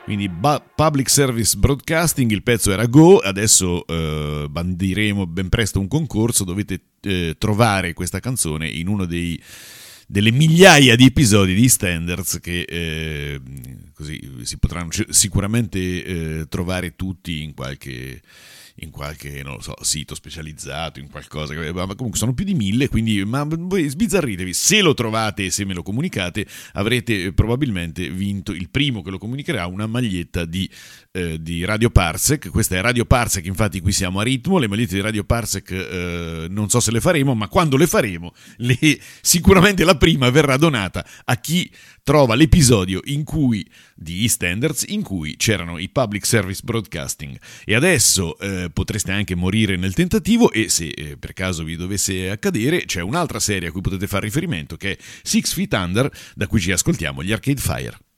quindi Public Service Broadcasting, il pezzo era Go, adesso bandiremo ben presto un concorso, dovete trovare questa canzone in uno delle migliaia di episodi di Standards che così si potranno sicuramente trovare tutti in qualche non lo so, sito specializzato, in qualcosa, ma comunque sono più di 1000, quindi ma voi sbizzarritevi, se lo trovate e se me lo comunicate avrete probabilmente vinto, il primo che lo comunicherà, una maglietta di Radio Parsec. Questa è Radio Parsec, infatti qui siamo a ritmo, le magliette di Radio Parsec non so se le faremo, ma quando le faremo sicuramente la prima verrà donata a chi trova l'episodio di Standards in cui c'erano i Public Service Broadcasting. E adesso potreste anche morire nel tentativo, e se per caso vi dovesse accadere, c'è un'altra serie a cui potete fare riferimento, che è Six Feet Under, da cui ci ascoltiamo gli Arcade Fire.